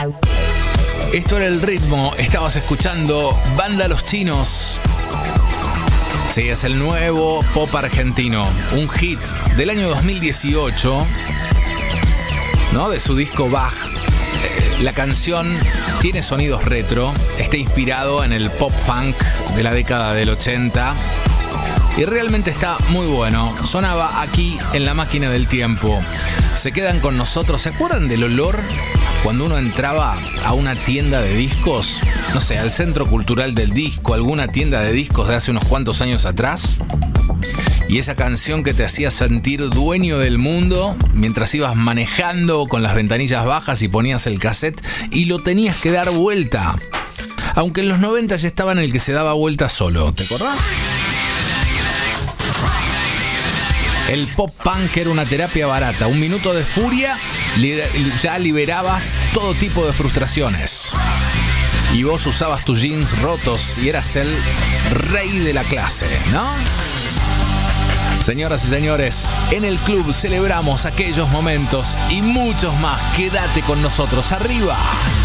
Esto era el ritmo, estabas escuchando Banda Los Chinos. Sí, es el nuevo pop argentino, un hit del año 2018, ¿no? De su disco Bach. La canción tiene sonidos retro, está inspirado en el pop funk de la década del 80 y realmente está muy bueno. Sonaba aquí en La Máquina del Tiempo. Se quedan con nosotros. ¿Se acuerdan del olor cuando uno entraba a una tienda de discos? No sé, al Centro Cultural del Disco, alguna tienda de discos de hace unos cuantos años atrás. Y esa canción que te hacía sentir dueño del mundo mientras ibas manejando con las ventanillas bajas y ponías el cassette y lo tenías que dar vuelta. Aunque en los 90 ya estaba en el que se daba vuelta solo, ¿te acordás? El pop punk era una terapia barata. Un minuto de furia, ya liberabas todo tipo de frustraciones. Y vos usabas tus jeans rotos y eras el rey de la clase, ¿no? Señoras y señores, en el club celebramos aquellos momentos y muchos más. Quédate con nosotros. ¡Arriba!